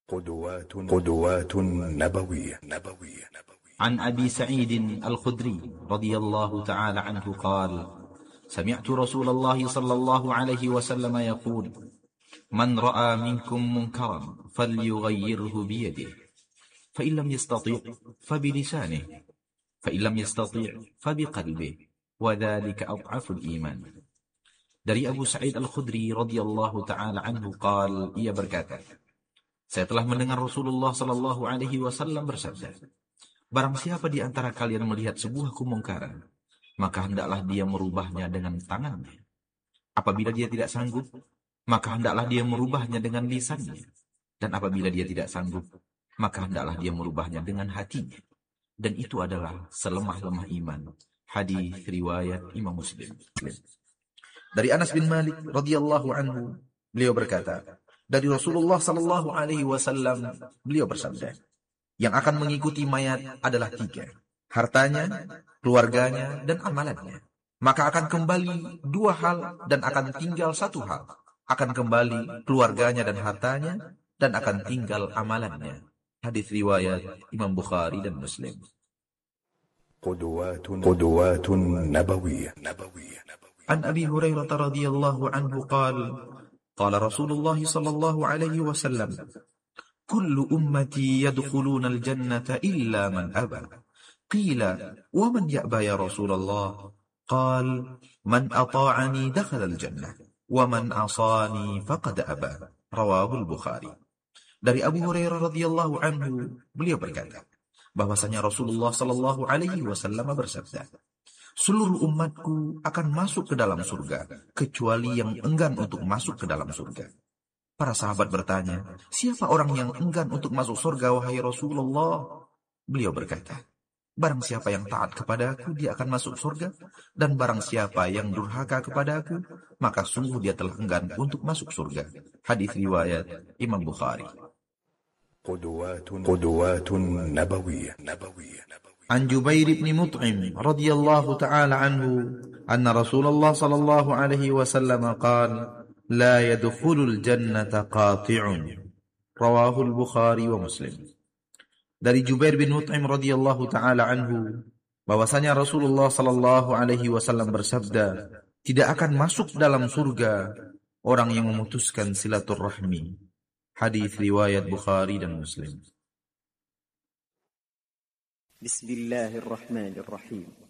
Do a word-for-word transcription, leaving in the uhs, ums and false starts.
قدوات قدوات نبوية نبوية عن أبي سعيد الخدري رضي الله تعالى عنه قال: سمعت رسول الله صلى الله عليه وسلم يقول: من رأى منكم منكرا فليغيره بيده، فإن لم يستطيع فبلسانه، فإن لم يستطيع فبقلبه، وذلك أضعف الإيمان. Dari Abu Sa'id Al-Khudri radhiyallahu taala anhu qal, ia berkata, saya telah mendengar Rasulullah sallallahu alaihi wasallam bersabda, barang siapa di antara kalian melihat sebuah kemungkaran, maka hendaklah dia merubahnya dengan tangannya. Apabila dia tidak sanggup, maka hendaklah dia merubahnya dengan lisannya. Dan apabila dia tidak sanggup, maka hendaklah dia merubahnya dengan hatinya. Dan itu adalah selemah-lemah iman. Hadis riwayat Imam Muslim. Dari Anas bin Malik radhiyallahu anhu, beliau berkata, dari Rasulullah sallallahu alaihi wasallam, beliau bersabda, yang akan mengikuti mayat adalah tiga: hartanya, keluarganya, dan amalannya. Maka akan kembali dua hal dan akan tinggal satu hal. Akan kembali keluarganya dan hartanya, dan akan tinggal amalannya. Hadis riwayat Imam Bukhari dan Muslim. قدوات قدوات نبوية نبوية عن أبي هريرة رضي الله عنه قال: قال رسول الله صلى الله عليه وسلم: كل أمتي يدخلون الجنة إلا من أبى. قيل: ومن يأبى يا رسول الله؟ قال: من أطاعني دخل الجنة ومن عصاني فقد أبى. رواه البخاري. Dari Abu Hurairah radhiyallahu anhu, beliau berkata bahwasanya Rasulullah sallallahu alaihi wasallam bersabda, seluruh umatku akan masuk ke dalam surga kecuali yang enggan untuk masuk ke dalam surga. Para sahabat bertanya, siapa orang yang enggan untuk masuk surga wahai Rasulullah? Beliau berkata, barang siapa yang taat kepada aku, dia akan masuk surga, dan barang siapa yang durhaka kepada aku, maka sungguh dia telah enggan untuk masuk surga. Hadis riwayat Imam Bukhari. قدوات قدوات نبوية نبوية عن جبير بن مطعم رضي الله تعالى عنه أن رسول الله صلى الله عليه وسلم قال: لا يدخل الجنة قاطع. رواه البخاري ومسلم. Dari Jubair bin Mut'im radhiyallahu taala anhu, bahwasanya Rasulullah sallallahu alaihi wasallam bersabda, tidak akan masuk dalam surga orang yang memutuskan silaturahmi. Hadis riwayat Bukhari dan Muslim. Bismillahirrahmanirrahim.